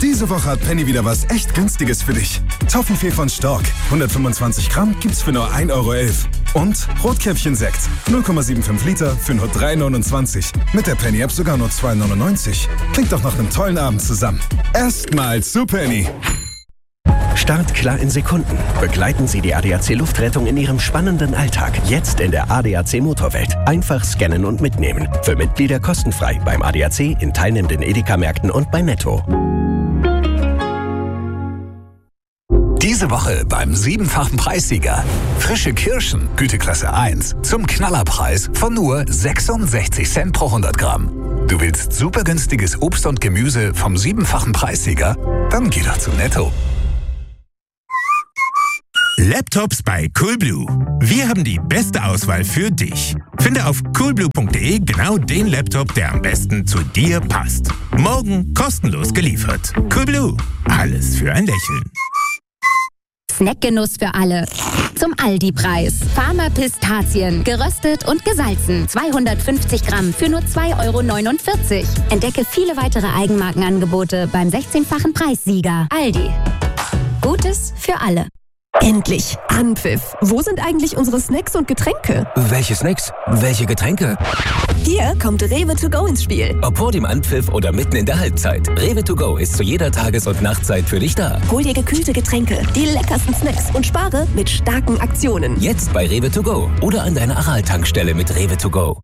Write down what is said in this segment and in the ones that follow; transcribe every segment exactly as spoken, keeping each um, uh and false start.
Diese Woche hat Penny wieder was echt Günstiges für dich. Toffifee von Stork, hundertfünfundzwanzig Gramm, gibt's für nur ein Euro elf. Und Rotkäppchen-Sekt, null Komma fünfundsiebzig Liter für nur drei neunundzwanzig. Mit der Penny-App sogar nur zwei neunundneunzig. Klingt doch nach einem tollen Abend zusammen. Erstmal zu Penny. Start klar in Sekunden. Begleiten Sie die A D A C Luftrettung in Ihrem spannenden Alltag. Jetzt in der A D A C Motorwelt. Einfach scannen und mitnehmen. Für Mitglieder kostenfrei beim A D A C, in teilnehmenden Edeka-Märkten und bei Netto. Diese Woche beim siebenfachen Preissieger. Frische Kirschen, Güteklasse eins, zum Knallerpreis von nur sechsundsechzig Cent pro hundert Gramm. Du willst super günstiges Obst und Gemüse vom siebenfachen Preissieger? Dann geh doch zu Netto. Laptops bei Coolblue. Wir haben die beste Auswahl für dich. Finde auf coolblue punkt de genau den Laptop, der am besten zu dir passt. Morgen kostenlos geliefert. Coolblue. Alles für ein Lächeln. Snackgenuss für alle. Zum Aldi-Preis. Farmer Pistazien. Geröstet und gesalzen. zweihundertfünfzig Gramm für nur zwei Euro neunundvierzig. Entdecke viele weitere Eigenmarkenangebote beim sechzehnfachen Preissieger. Aldi. Gutes für alle. Endlich! Anpfiff! Wo sind eigentlich unsere Snacks und Getränke? Welche Snacks? Welche Getränke? Hier kommt Rewe to go ins Spiel. Ob vor dem Anpfiff oder mitten in der Halbzeit. Rewe to go ist zu jeder Tages- und Nachtzeit für dich da. Hol dir gekühlte Getränke, die leckersten Snacks und spare mit starken Aktionen. Jetzt bei Rewe to go oder an deiner Aral-Tankstelle mit Rewe to go.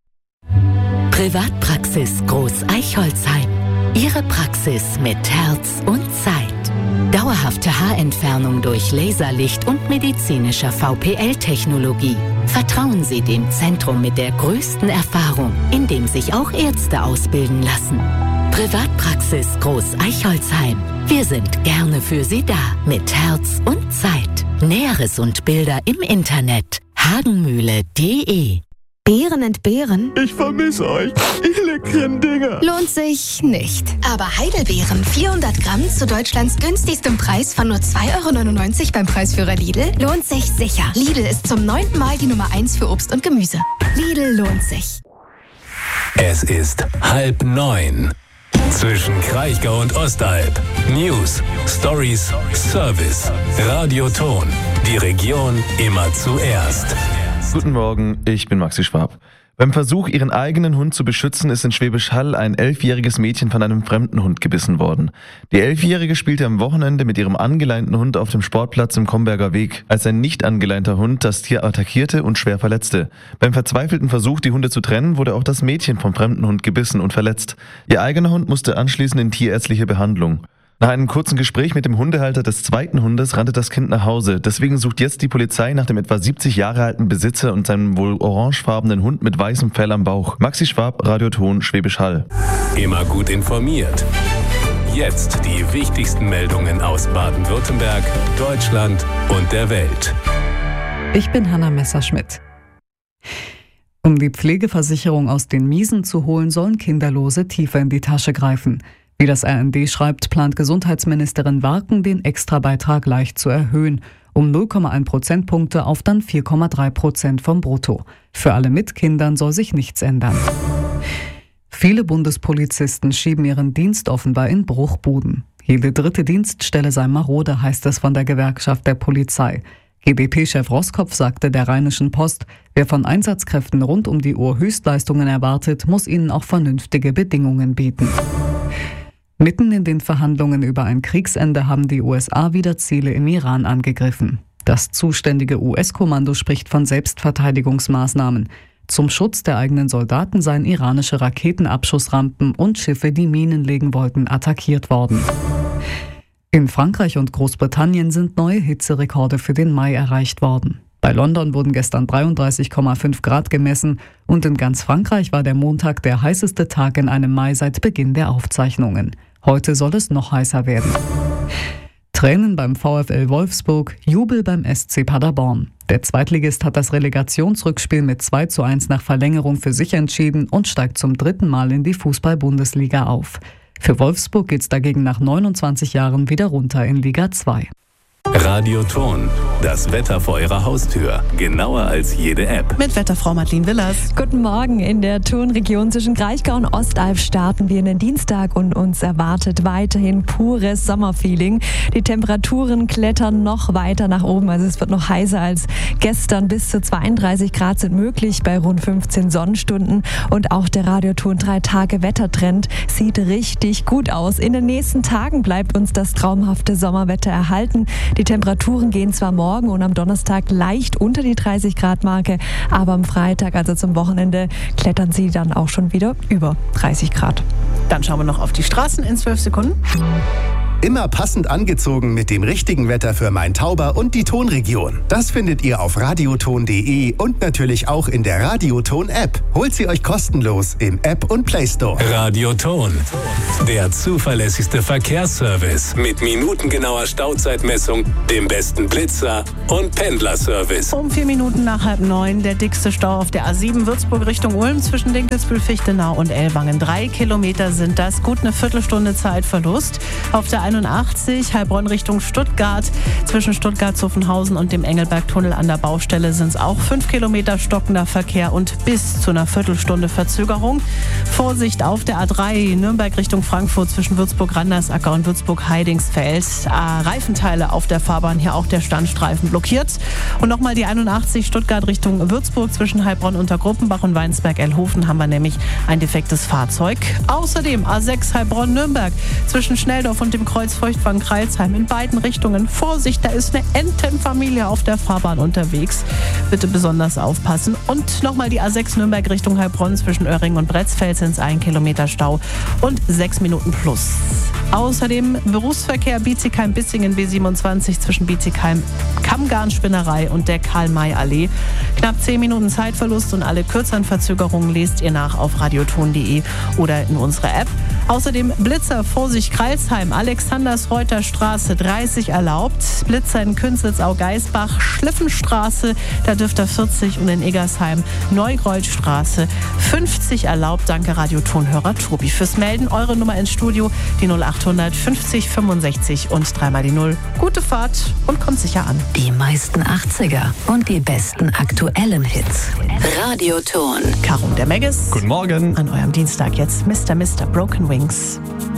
Privatpraxis Groß Eichholzheim. Ihre Praxis mit Herz und Zeit. Dauerhafte Haarentfernung durch Laserlicht und medizinischer V P L-Technologie. Vertrauen Sie dem Zentrum mit der größten Erfahrung, in dem sich auch Ärzte ausbilden lassen. Privatpraxis Groß Eichholzheim. Wir sind gerne für Sie da, mit Herz und Zeit. Näheres und Bilder im Internet hagenmühle punkt de. Beeren entbehren? Ich vermisse euch, ihr leckeren Dinger. Lohnt sich nicht. Aber Heidelbeeren, vierhundert Gramm zu Deutschlands günstigstem Preis von nur zwei Euro neunundneunzig beim Preisführer Lidl, lohnt sich sicher. Lidl ist zum neunten Mal die Nummer eins für Obst und Gemüse. Lidl lohnt sich. Es ist halb neun. Zwischen Kraichgau und Ostalb. News, Stories, Service, Radioton. Die Region immer zuerst. Guten Morgen, ich bin Maxi Schwab. Beim Versuch, ihren eigenen Hund zu beschützen, ist in Schwäbisch Hall ein elfjähriges Mädchen von einem fremden Hund gebissen worden. Die Elfjährige spielte am Wochenende mit ihrem angeleinten Hund auf dem Sportplatz im Komberger Weg, als ein nicht angeleinter Hund das Tier attackierte und schwer verletzte. Beim verzweifelten Versuch, die Hunde zu trennen, wurde auch das Mädchen vom fremden Hund gebissen und verletzt. Ihr eigener Hund musste anschließend in tierärztliche Behandlung. Nach einem kurzen Gespräch mit dem Hundehalter des zweiten Hundes rannte das Kind nach Hause. Deswegen sucht jetzt die Polizei nach dem etwa siebzig Jahre alten Besitzer und seinem wohl orangefarbenen Hund mit weißem Fell am Bauch. Maxi Schwab, Radioton, Schwäbisch Hall. Immer gut informiert. Jetzt die wichtigsten Meldungen aus Baden-Württemberg, Deutschland und der Welt. Ich bin Hanna Messerschmidt. Um die Pflegeversicherung aus den Miesen zu holen, sollen Kinderlose tiefer in die Tasche greifen. Wie das R N D schreibt, plant Gesundheitsministerin Warken, den Extrabeitrag leicht zu erhöhen, um null Komma eins Prozentpunkte auf dann vier Komma drei Prozent vom Brutto. Für alle mit Kindern soll sich nichts ändern. Viele Bundespolizisten schieben ihren Dienst offenbar in Bruchbuden. Jede dritte Dienststelle sei marode, heißt es von der Gewerkschaft der Polizei. G B P-Chef Roskopf sagte der Rheinischen Post, wer von Einsatzkräften rund um die Uhr Höchstleistungen erwartet, muss ihnen auch vernünftige Bedingungen bieten. Mitten in den Verhandlungen über ein Kriegsende haben die U S A wieder Ziele im Iran angegriffen. Das zuständige U S-Kommando spricht von Selbstverteidigungsmaßnahmen. Zum Schutz der eigenen Soldaten seien iranische Raketenabschussrampen und Schiffe, die Minen legen wollten, attackiert worden. In Frankreich und Großbritannien sind neue Hitzerekorde für den Mai erreicht worden. Bei London wurden gestern dreiunddreißig Komma fünf Grad gemessen und in ganz Frankreich war der Montag der heißeste Tag in einem Mai seit Beginn der Aufzeichnungen. Heute soll es noch heißer werden. Tränen beim VfL Wolfsburg, Jubel beim S C Paderborn. Der Zweitligist hat das Relegationsrückspiel mit zwei zu eins nach Verlängerung für sich entschieden und steigt zum dritten Mal in die Fußball-Bundesliga auf. Für Wolfsburg geht's dagegen nach neunundzwanzig Jahren wieder runter in Liga zwei. Radioton, das Wetter vor Ihrer Haustür. Genauer als jede App. Mit Wetterfrau Madeleine Willers. Guten Morgen. In der Tonregion zwischen Kraichgau und Ostalb starten wir in den Dienstag und uns erwartet weiterhin pures Sommerfeeling. Die Temperaturen klettern noch weiter nach oben, also es wird noch heißer als gestern. Bis zu zweiunddreißig Grad sind möglich bei rund fünfzehn Sonnenstunden. Und auch der Radioton drei Tage Wettertrend sieht richtig gut aus. In den nächsten Tagen bleibt uns das traumhafte Sommerwetter erhalten. Die Temperaturen gehen zwar morgen und am Donnerstag leicht unter die dreißig Grad Marke, aber am Freitag, also zum Wochenende, klettern sie dann auch schon wieder über dreißig Grad. Dann schauen wir noch auf die Straßen in zwölf Sekunden. Immer passend angezogen mit dem richtigen Wetter für Main-Tauber und die Tonregion. Das findet ihr auf radioton punkt de und natürlich auch in der Radioton-App. Holt sie euch kostenlos im App und Play Store. Radioton, der zuverlässigste Verkehrsservice mit minutengenauer Stauzeitmessung, dem besten Blitzer und Pendlerservice. Um vier Minuten nach halb neun der dickste Stau auf der A sieben Würzburg Richtung Ulm zwischen Dinkelsbühl, Fichtenau und Ellwangen. Drei Kilometer sind das, gut eine Viertelstunde Zeitverlust. Auf der einundachtzig Heilbronn Richtung Stuttgart zwischen Stuttgart-Zuffenhausen und dem Engelbergtunnel an der Baustelle sind es auch fünf Kilometer stockender Verkehr und bis zu einer Viertelstunde Verzögerung. Vorsicht auf der A drei Nürnberg Richtung Frankfurt zwischen Würzburg-Randersacker und Würzburg-Heidingsfeld. Reifenteile auf der Fahrbahn, hier auch der Standstreifen blockiert. Und nochmal die einundachtzig Stuttgart Richtung Würzburg zwischen Heilbronn unter Gruppenbach und Weinsberg-Elhofen haben wir nämlich ein defektes Fahrzeug. Außerdem A sechs Heilbronn-Nürnberg zwischen Schnelldorf und dem Kreuz Feuchtwangen-Kreilsheim in beiden Richtungen. Vorsicht, da ist eine Entenfamilie auf der Fahrbahn unterwegs. Bitte besonders aufpassen. Und nochmal die A sechs Nürnberg Richtung Heilbronn zwischen Öhringen und Bretzfeld sind es ein Kilometer Stau und sechs Minuten plus. Außerdem Berufsverkehr Bietigheim-Bissingen B siebenundzwanzig zwischen Bietigheim-Kammgarnspinnerei und der Karl-May-Allee. Knapp zehn Minuten Zeitverlust und alle kürzeren Verzögerungen lest ihr nach auf radioton punkt de oder in unserer App. Außerdem Blitzer, Vorsicht, Kreilsheim, Alexandersreuter-Straße dreißig erlaubt. Blitzer in Künzelsau-Geisbach, Schliffenstraße, da dürfte vierzig und in Eggersheim Neugreutstraße fünfzig erlaubt. Danke Radiotonhörer Tobi fürs Melden. Eure Nummer ins Studio, die null achthundert fünfzig fünfundsechzig und dreimal die null. Gute Fahrt und kommt sicher an. Die meisten achtziger und die besten aktuellen Hits. Radioton. Karum der Megges. Guten Morgen. An eurem Dienstag jetzt Mister Mister Broken Wings.